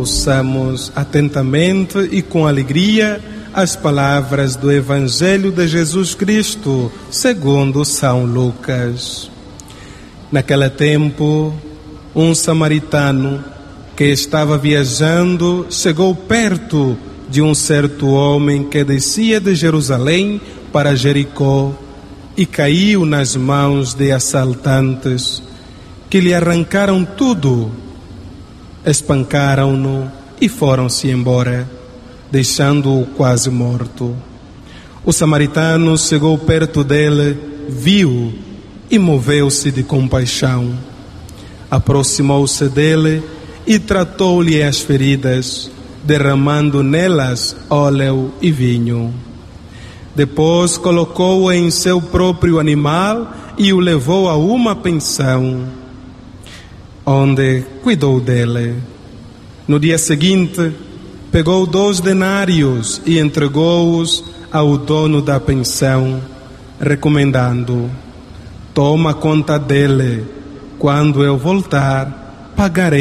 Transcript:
Ouçamos atentamente e com alegria as palavras do Evangelho de Jesus Cristo, segundo São Lucas. Naquele tempo, um samaritano que estava viajando chegou perto de um certo homem que descia de Jerusalém para Jericó e caiu nas mãos de assaltantes, que lhe arrancaram tudo, espancaram-no e foram-se embora, deixando-o quase morto. O samaritano chegou perto dele, viu e moveu-se de compaixão. Aproximou-se dele e tratou-lhe as feridas, derramando nelas óleo e vinho. Depois colocou-o em seu próprio animal e o levou a uma pensão, onde cuidou dele. No dia seguinte, pegou 2 denários e entregou-os ao dono da pensão, recomendando: toma conta dele, quando eu voltar, pagarei